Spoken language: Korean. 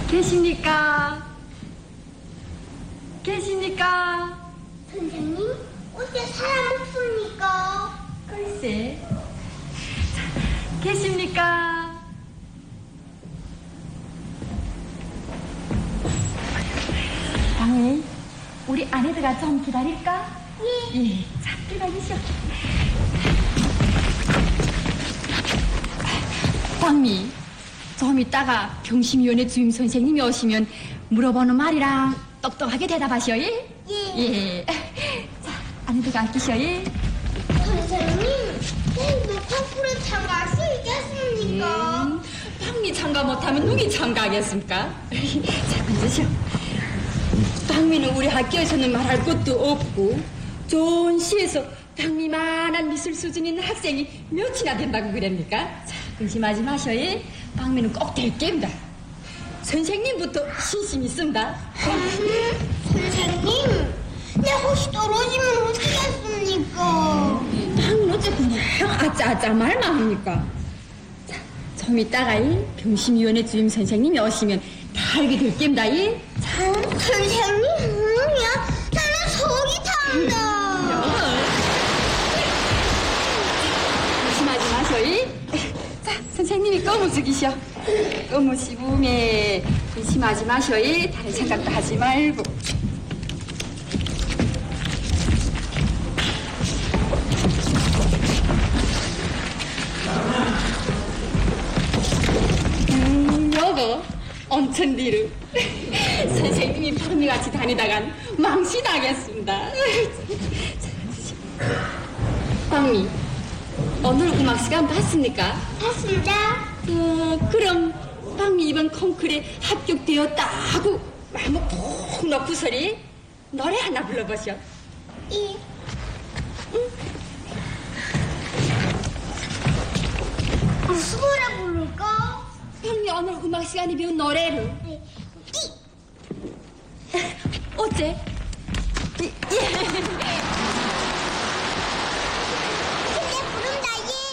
계십니까? 계십니까? 선생님, 어째 사람 없습니까? 글쎄. 계십니까? 방이 우리 아내들가 좀 기다릴까? 예. 자, 들어가시오. 방미, 좀 이따가 병심위원회 주임 선생님이 오시면 물어보는 말이랑 똑똑하게 대답하시오. 예? 예. 자, 아내들가 앉기시오. 예? 선생님, 내일도 콩쿠르에 참가할 수 있겠습니까? 방미 참가 못하면 누구 참가하겠습니까? 자, 앉으시오. 방미는 우리 학교에서는 말할 것도 없고 좋은 시에서 방미만한 미술 수준 있는 학생이 몇이나 된다고 그럽니까? 자, 근심하지 마셔. 예? 방미는 꼭 될 게입니다. 선생님부터 신심 있습니다. 선생님, 내 혹시 떨어지면 어떻겠습니까? 방은 어째 그냥 아짜아짜 말만 합니까? 자, 좀 이따가 이 병심위원회 주임 선생님이 오시면 다 알게 될 게입니다. 이. 자, 선생님, 나는 속이 탄다. 조심하지 마셔. 이. 자, 선생님이 꺼무죽이셔. 꺼무씹으면 조심하지 마셔. 이. 다른 생각도 하지 말고. 여거 엄청 뒤로 선생님이 방미같이 다니다간 망신하겠습니다. 방미, 오늘 음악 시간 봤습니까? 봤습니다. 그럼 방미 이번 콩쿠르에 합격되었다 하고 마음을 푹 놓고서리 노래 하나 불러보셔. 이. 무슨 노래 부를까? 방미 오늘 음악 시간에 배운 노래를. 어째? 예.